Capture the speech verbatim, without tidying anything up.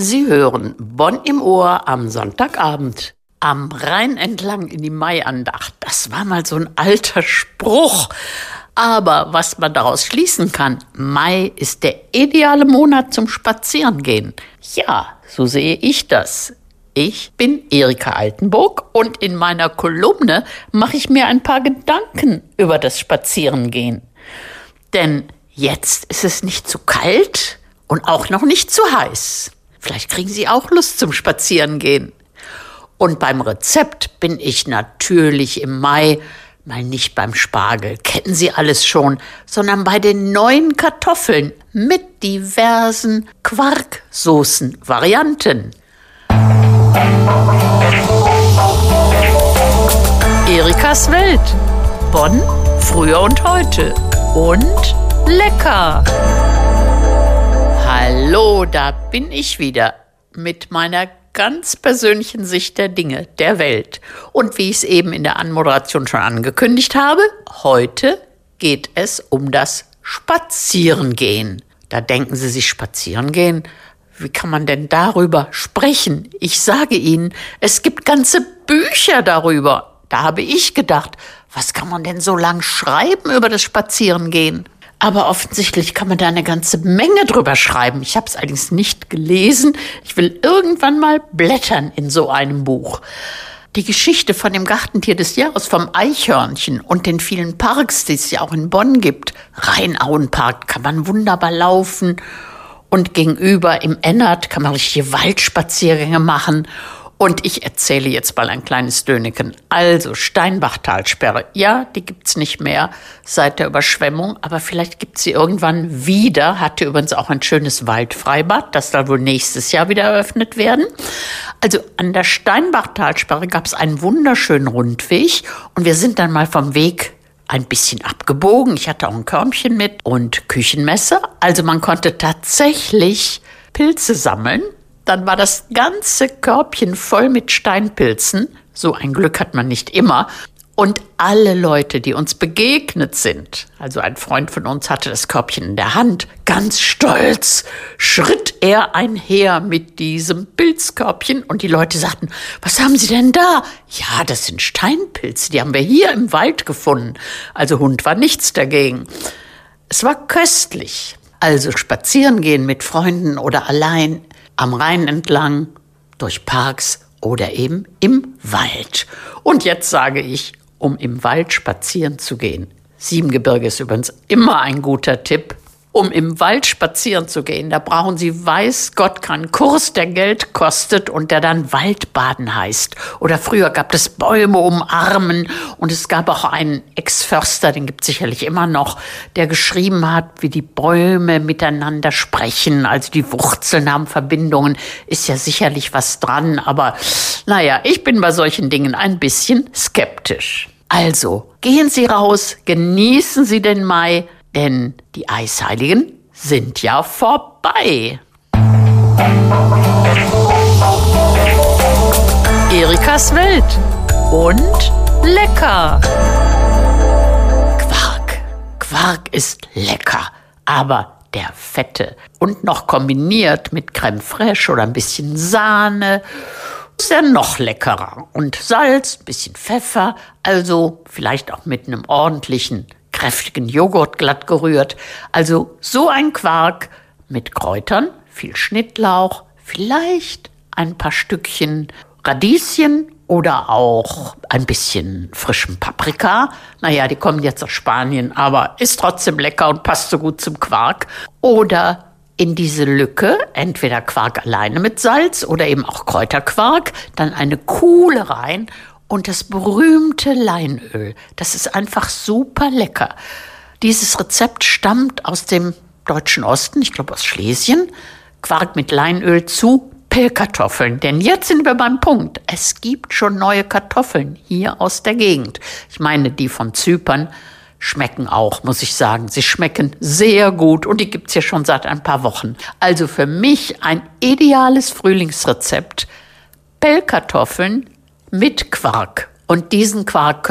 Sie hören Bonn im Ohr am Sonntagabend. Am Rhein entlang in die Maiandacht. Das war mal so ein alter Spruch. Aber was man daraus schließen kann, Mai ist der ideale Monat zum Spazierengehen. Ja, so sehe ich das. Ich bin Erika Altenburg und in meiner Kolumne mache ich mir ein paar Gedanken über das Spazierengehen. Denn jetzt ist es nicht zu kalt und auch noch nicht zu heiß. Vielleicht kriegen Sie auch Lust zum Spazierengehen. Und beim Rezept bin ich natürlich im Mai mal nicht beim Spargel, kennen Sie alles schon, sondern bei den neuen Kartoffeln mit diversen Quarksoßen-Varianten. Erikas Welt. Bonn, früher und heute. Und lecker. Hallo, da bin ich wieder mit meiner ganz persönlichen Sicht der Dinge, der Welt. Und wie ich es eben in der Anmoderation schon angekündigt habe, heute geht es um das Spazierengehen. Da denken Sie sich, Spazierengehen? Wie kann man denn darüber sprechen? Ich sage Ihnen, es gibt ganze Bücher darüber. Da habe ich gedacht, was kann man denn so lang schreiben über das Spazierengehen? Aber offensichtlich kann man da eine ganze Menge drüber schreiben. Ich habe es allerdings nicht gelesen. Ich will irgendwann mal blättern in so einem Buch. Die Geschichte von dem Gartentier des Jahres, vom Eichhörnchen und den vielen Parks, die es ja auch in Bonn gibt. Rheinauenpark kann man wunderbar laufen. Und gegenüber im Ennert kann man richtige Waldspaziergänge machen. Und ich erzähle jetzt mal ein kleines Döneken. Also Steinbachtalsperre, ja, die gibt's nicht mehr seit der Überschwemmung, aber vielleicht gibt's sie irgendwann wieder. Hatte übrigens auch ein schönes Waldfreibad, das soll wohl nächstes Jahr wieder eröffnet werden. Also an der Steinbachtalsperre gab's einen wunderschönen Rundweg und wir sind dann mal vom Weg ein bisschen abgebogen. Ich hatte auch ein Körbchen mit und Küchenmesser. Also man konnte tatsächlich Pilze sammeln. Dann war das ganze Körbchen voll mit Steinpilzen. So ein Glück hat man nicht immer. Und alle Leute, die uns begegnet sind, also ein Freund von uns hatte das Körbchen in der Hand, ganz stolz schritt er einher mit diesem Pilzkörbchen. Und die Leute sagten, was haben Sie denn da? Ja, das sind Steinpilze, die haben wir hier im Wald gefunden. Also Hund war nichts dagegen. Es war köstlich. Also spazieren gehen mit Freunden oder allein, am Rhein entlang, durch Parks oder eben im Wald. Und jetzt sage ich, um im Wald spazieren zu gehen. Siebengebirge ist übrigens immer ein guter Tipp. Um im Wald spazieren zu gehen, da brauchen Sie, weiß Gott, keinen Kurs, der Geld kostet und der dann Waldbaden heißt. Oder früher gab es Bäume umarmen und es gab auch einen Ex-Förster, den gibt es sicherlich immer noch, der geschrieben hat, wie die Bäume miteinander sprechen. Also die Wurzeln haben Verbindungen, ist ja sicherlich was dran. Aber naja, ich bin bei solchen Dingen ein bisschen skeptisch. Also, gehen Sie raus, genießen Sie den Mai, denn die Eisheiligen sind ja vorbei. Erikas Welt. Und lecker. Quark. Quark ist lecker, aber der fette. Und noch kombiniert mit Crème fraîche oder ein bisschen Sahne ist er noch leckerer. Und Salz, ein bisschen Pfeffer, also vielleicht auch mit einem ordentlichen kräftigen Joghurt glatt gerührt. Also so ein Quark mit Kräutern, viel Schnittlauch, vielleicht ein paar Stückchen Radieschen oder auch ein bisschen frischem Paprika. Naja, die kommen jetzt aus Spanien, aber ist trotzdem lecker und passt so gut zum Quark. Oder in diese Lücke, entweder Quark alleine mit Salz oder eben auch Kräuterquark, dann eine Kuhle rein und das berühmte Leinöl. Das ist einfach super lecker. Dieses Rezept stammt aus dem deutschen Osten, ich glaube aus Schlesien. Quark mit Leinöl zu Pellkartoffeln. Denn jetzt sind wir beim Punkt. Es gibt schon neue Kartoffeln hier aus der Gegend. Ich meine, die von Zypern schmecken auch, muss ich sagen. Sie schmecken sehr gut und die gibt's hier schon seit ein paar Wochen. Also für mich ein ideales Frühlingsrezept. Pellkartoffeln mit Quark. Und diesen Quark